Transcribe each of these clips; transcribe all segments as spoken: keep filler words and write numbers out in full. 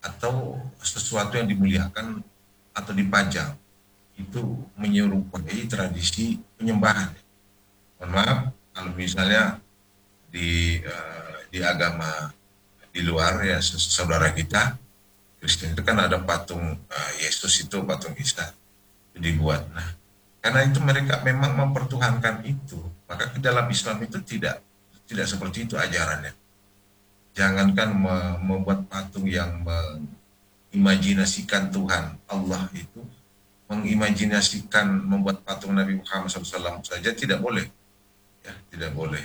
atau sesuatu yang dimuliakan atau dipajang itu menyerupai tradisi penyembahan. Mohon maaf kalau misalnya di uh, di agama di luar ya saudara kita Kristen itu kan ada patung uh, Yesus itu patung Isa itu dibuat. Nah, karena itu mereka memang mempertuhankan itu, maka ke dalam Islam itu tidak tidak seperti itu ajarannya. Jangankan me- membuat patung yang mengimajinasikan Tuhan Allah itu, mengimajinasikan membuat patung Nabi Muhammad shallallahu alaihi wasallam saja tidak boleh, ya tidak boleh.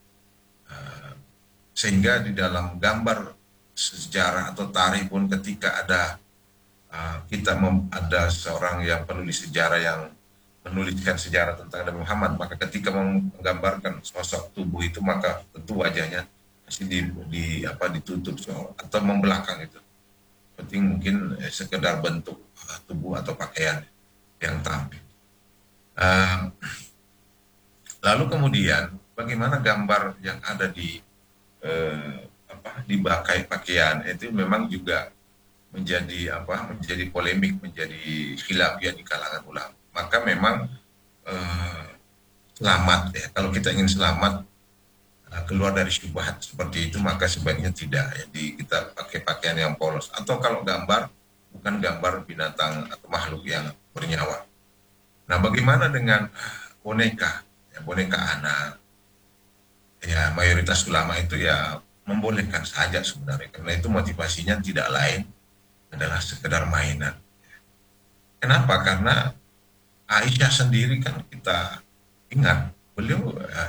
Uh, sehingga di dalam gambar sejarah atau tarikh pun ketika ada uh, kita mem- ada seorang yang penulis sejarah yang menuliskan sejarah tentang Nabi Muhammad, maka ketika menggambarkan sosok tubuh itu maka tentu wajahnya masih di, di apa ditutup so, atau membelakang itu. Penting mungkin eh, sekedar bentuk uh, tubuh atau pakaian yang tampil. Uh, lalu kemudian bagaimana gambar yang ada di eh, apa di bakai pakaian itu memang juga menjadi apa menjadi polemik, menjadi khilafiyah di kalangan ulama. Maka memang eh, selamat ya, kalau kita ingin selamat eh, keluar dari syubhat seperti itu maka sebaiknya tidak ya, di, kita pakai pakaian yang polos, atau kalau gambar bukan gambar binatang atau makhluk yang bernyawa. Nah, bagaimana dengan boneka ya, boneka anak ya, mayoritas ulama itu ya membolehkan saja sebenarnya, karena itu motivasinya tidak lain adalah sekedar mainan. Kenapa? Karena Aisyah sendiri kan kita ingat beliau ya,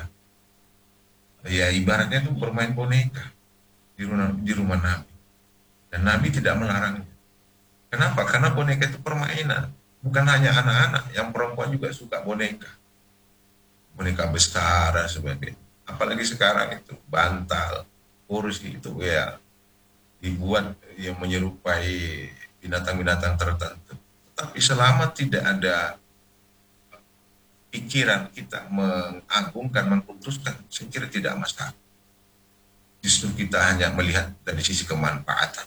ya ibaratnya itu bermain boneka di rumah, di rumah Nabi, dan Nabi tidak melarangnya. Kenapa? Karena boneka itu permainan. Bukan hanya anak-anak, yang perempuan juga suka boneka, boneka besar dan sebagainya. Apalagi sekarang itu bantal, kursi itu ya dibuat yang menyerupai binatang-binatang tertentu. Tapi selama tidak ada pikiran kita mengagungkan, mengkultuskan, saya kira tidak masalah. Justru kita hanya melihat dari sisi kemanfaatan.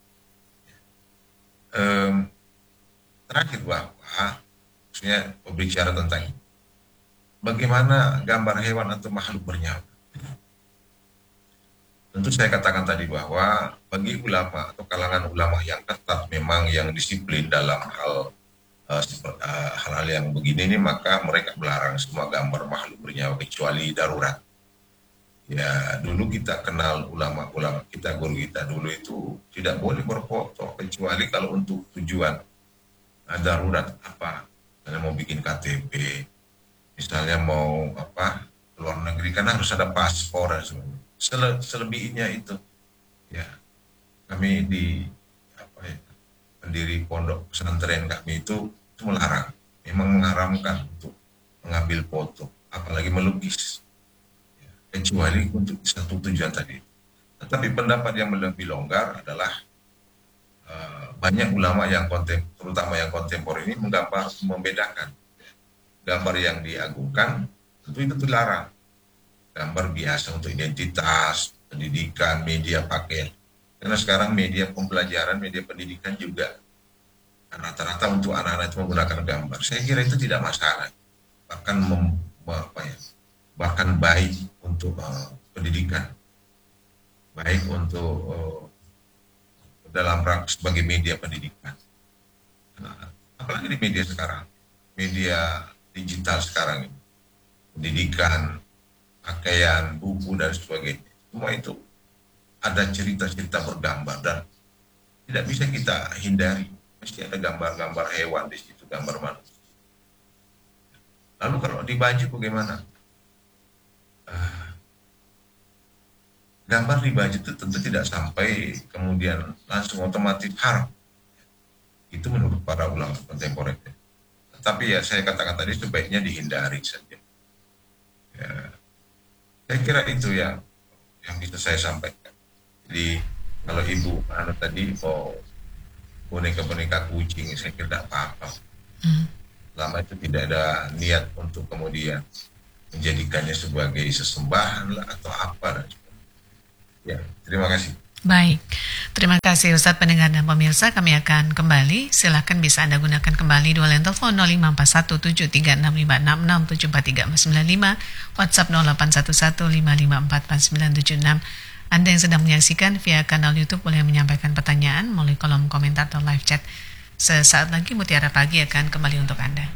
Um, terakhir bahwa, maksudnya berbicara tentang ini, bagaimana gambar hewan atau makhluk bernyawa. Tentu saya katakan tadi bahwa bagi ulama atau kalangan ulama yang ketat, memang yang disiplin dalam hal uh, uh, hal-hal yang begini ini, maka mereka melarang semua gambar makhluk bernyawa kecuali darurat. Ya, dulu kita kenal ulama-ulama kita, guru kita dulu itu tidak boleh berfoto kecuali kalau untuk tujuan uh, darurat apa, misalnya mau bikin K T P, misalnya mau apa luar negeri kan harus ada paspor dan sebagainya. Sele, selebihnya itu ya kami di apa ya, pendiri pondok pesantren kami itu, itu melarang, memang mengharamkan untuk mengambil foto apalagi melukis ya, kecuali untuk satu tujuan tadi. Tetapi pendapat yang lebih longgar adalah uh, banyak ulama yang kontem, terutama yang kontemporer ini menggambar, membedakan gambar yang diagungkan tentu itu dilarang, gambar biasa untuk identitas, pendidikan, media pakai. Karena sekarang media pembelajaran, media pendidikan juga rata-rata untuk anak-anak itu menggunakan gambar. Saya kira itu tidak masalah, bahkan mem, apa ya, bahkan baik untuk uh, pendidikan, baik untuk uh, dalam rangka sebagai media pendidikan. Nah, apalagi di media sekarang, media digital sekarang ini, pendidikan, pakaian, buku dan sebagainya. Semua itu ada cerita-cerita bergambar dan tidak bisa kita hindari. Mesti ada gambar-gambar hewan di situ, gambar manusia. Lalu kalau di baju bagaimana? Uh, gambar di baju itu tentu tidak sampai kemudian langsung otomatis haram. Itu menurut para ulama kontemporer. Tapi ya saya katakan tadi sebaiknya dihindari saja. Ya, saya kira itu yang yang bisa saya sampaikan. Jadi kalau ibu anu tadi mau boneka-boneka kucing, saya kira tidak apa-apa. Hmm. Lama itu tidak ada niat untuk kemudian menjadikannya sebagai sesembahan lah atau apa. Ya, terima kasih. Baik, terima kasih Ustadz pendengar dan pemirsa. Kami akan kembali. Silakan bisa Anda gunakan kembali dua line telepon nol lima empat satu tujuh tiga enam lima enam enam tujuh empat tiga sembilan lima, WhatsApp nol delapan satu satu lima lima empat empat sembilan tujuh enam. Anda yang sedang menyaksikan via kanal YouTube boleh menyampaikan pertanyaan melalui kolom komentar atau live chat. Sesaat lagi Mutiara Pagi akan kembali untuk Anda.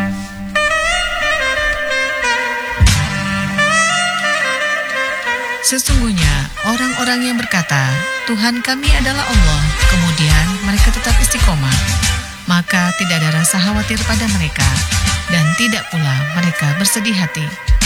Sesungguhnya orang-orang yang berkata, Tuhan kami adalah Allah, kemudian mereka tetap istiqomah, maka tidak ada rasa khawatir pada mereka, dan tidak pula mereka bersedih hati.